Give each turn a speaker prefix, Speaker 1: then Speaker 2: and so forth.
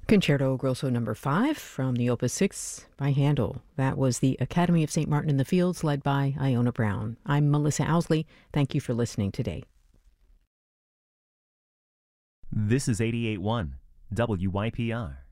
Speaker 1: Concerto Grosso number 5 from the Opus 6 by Handel. That was the Academy of St. Martin in the Fields, led by Iona Brown. I'm Melissa Owsley. Thank you for listening today.
Speaker 2: This is 88.1 WYPR.